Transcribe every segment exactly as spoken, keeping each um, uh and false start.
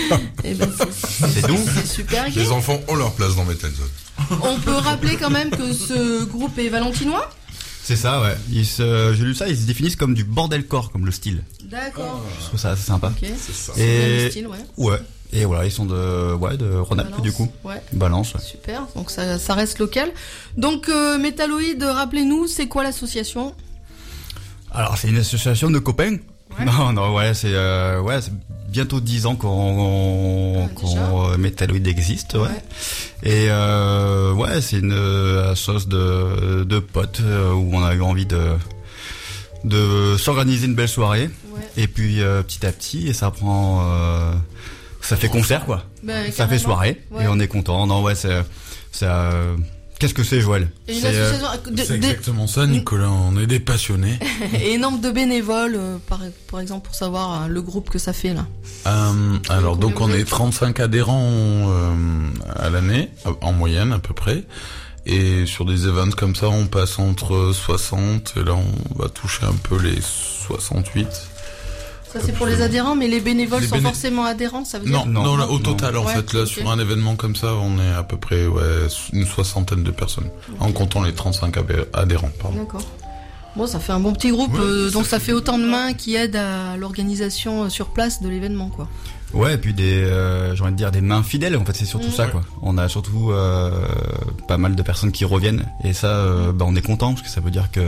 Et ben c'est, C'est doux. c'est super gai. Les enfants ont leur place dans Metal Zone. On peut rappeler quand même que ce groupe est valentinois. C'est ça, ouais. Ils se, j'ai lu ça, ils se définissent comme du bordelcore, comme le style. D'accord. Je trouve ça assez sympa. Ok. C'est ça. C'est bien Et le style, ouais. ouais. Et voilà, ils sont de, ouais, de Rhône-Alpes Balance. du coup. Ouais. Balance. Ouais. Super. Donc ça, ça reste local. Donc euh, Métalloïd, rappelez-nous, c'est quoi l'association? Alors c'est une association de copains. Ouais. Non, non, ouais, c'est, euh, ouais, c'est bientôt dix ans qu'on, Ah, qu'on euh, Métalloïd existe, ouais. Ouais. Et euh, ouais, c'est une euh, association de, de potes euh, où on a eu envie de, de s'organiser une belle soirée. Ouais. Et puis euh, petit à petit, et ça prend, euh, ça fait concert quoi. Ben, Ça fait carrément. soirée Ouais. et on est content. Non, ouais, c'est, c'est, euh, qu'est-ce que c'est, Joël? Et une C'est, euh, association de, C'est de- exactement ça, Nicolas. On est des passionnés. et nombre de bénévoles, euh, par, par exemple, pour savoir euh, le groupe que ça fait là. Euh, alors, donc, on Combien vous est êtes trente-cinq adhérents euh, à l'année, en moyenne à peu près. Et sur des events comme ça, on passe entre soixante, et là, on va toucher un peu les soixante-huit. Ça c'est pour les adhérents, mais les bénévoles Les sont béné- forcément adhérents, ça veut dire Non, non, Non, là, au non. total, en Ouais, fait, là, ok. sur un événement comme ça, on est à peu près ouais, une soixantaine de personnes, en comptant les trente-cinq adhé- adhérents. Pardon. D'accord. Bon, ça fait un bon petit groupe, Ouais, euh, ça donc ça fait fait autant de mains qui aident à l'organisation euh, sur place de l'événement, quoi. Ouais, et puis des, euh, j'ai envie de dire des mains fidèles. En fait, c'est surtout Mmh. ça, quoi. On a surtout euh, pas mal de personnes qui reviennent, et ça, euh, bah, on est content parce que ça veut dire que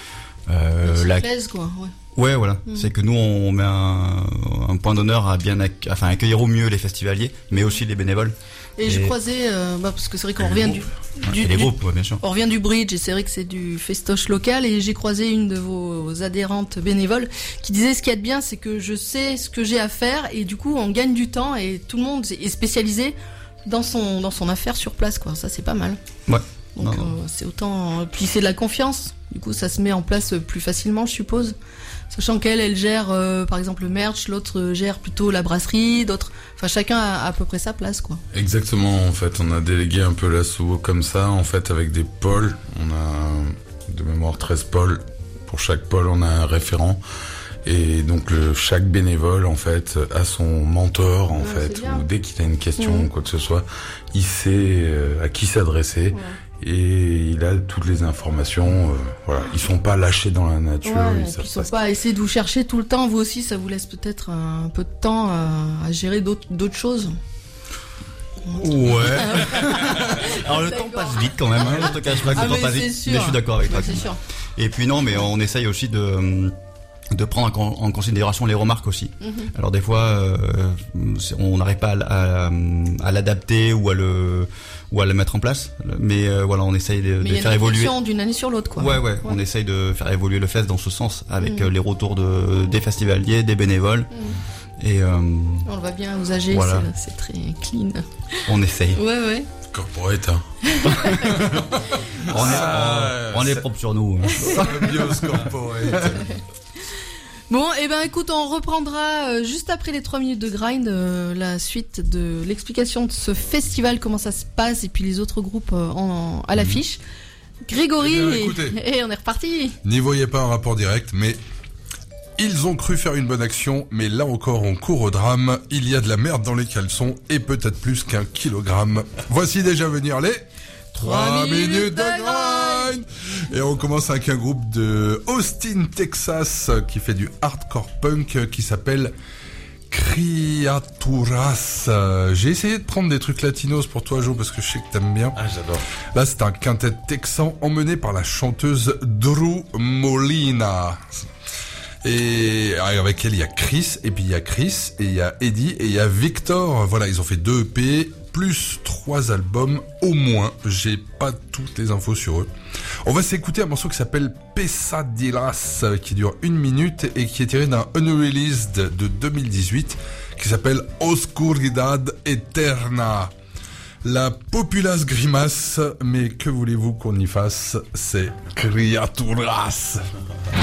euh, Ils se la, plaisent, quoi. Ouais. ouais, voilà, Mmh. c'est que nous, on met un, un point d'honneur à bien, acc- enfin, accueillir au mieux les festivaliers, mais aussi les bénévoles Et, je Et- croisais, euh, bah, parce que c'est vrai qu'on Et les revient du, du, et les du- groupes, ouais, bien sûr. on revient du bridge et c'est vrai que c'est du festoche local et j'ai croisé une de vos adhérentes bénévoles qui disait ce qu'il y a de bien c'est que je sais ce que j'ai à faire et du coup on gagne du temps et tout le monde est spécialisé dans son dans son affaire sur place quoi. Ça c'est pas mal. Ouais. Donc Non, euh, non. c'est autant puis c'est de la confiance. Du coup ça se met en place plus facilement je suppose. Sachant qu'elle, elle gère euh, par exemple le merch, l'autre euh, gère plutôt la brasserie, d'autres. Enfin, chacun a à peu près sa place, quoi. Exactement, en fait, on a délégué un peu l'asso comme ça, en fait, avec des pôles. On a, de mémoire, treize pôles. Pour chaque pôle, on a un référent. Et donc, le, chaque bénévole, en fait, a son mentor, en Ouais, fait. c'est bien. Ou dès qu'il a une question Mhm. ou quoi que ce soit, il sait euh, à qui s'adresser. Ouais. Et il a toutes les informations. Euh, voilà, ils sont pas lâchés dans la nature. Ouais, ils et puis savent ils sont pas ce pas à essayer de vous chercher tout le temps. Vous aussi, ça vous laisse peut-être un peu de temps à, à gérer d'autres d'autres choses. Ouais. Alors le temps D'accord. passe vite quand même, hein. Je te cache pas que Ah, le temps mais passe c'est vite. sûr. Mais je suis d'accord avec Ouais, toi. c'est sûr. Et puis non, mais on essaye aussi de de prendre en con- en considération les remarques aussi. Mhm. Alors des fois, euh, c'est- on n'arrive pas à, à, à l'adapter ou à le ou à le mettre en place, mais euh, voilà, on essaye de, Mais de il y a faire une évoluer. évolution d'une année sur l'autre, quoi. Ouais, ouais, on essaye de faire évoluer le fest dans ce sens avec Mhm. euh, les retours de des festivaliers, des bénévoles, Mhm. et euh, On le voit bien aux A G, Voilà. c'est c'est très clean. on essaye. Ouais, ouais. corporate, hein. On est, Ah, on, on est c'est- propre sur nous. hein. Le bios corporate. Bon, et ben écoute, on reprendra euh, juste après les trois minutes de grind euh, la suite de l'explication de ce festival, comment ça se passe, et puis les autres groupes euh, en, à l'affiche. Grégory, Eh bien, et- écoutez. et on est reparti. N'y voyez pas un rapport direct, mais ils ont cru faire une bonne action, mais là encore on court au drame. Il y a de la merde dans les caleçons et peut-être plus qu'un kilogramme. Voici déjà venir les trois minutes de grind. Et on commence avec un groupe de Austin, Texas, qui fait du hardcore punk, qui s'appelle Criaturas. Euh, J'ai essayé de prendre des trucs latinos pour toi, Jo, parce que je sais que t'aimes bien. Ah, j'adore. Là, c'est un quintet texan emmené par la chanteuse Drew Molina. Et avec elle, il y a Chris, et puis il y a Chris, et il y a Eddie, et il y a Victor. Voilà, ils ont fait deux E P, plus trois albums, au moins. J'ai pas toutes les infos sur eux. On va s'écouter un morceau qui s'appelle Pesadillas, qui dure une minute, et qui est tiré d'un unreleased de deux mille dix-huit, qui s'appelle Oscuridad Eterna. La populace grimace, mais que voulez-vous qu'on y fasse? C'est Criaturas.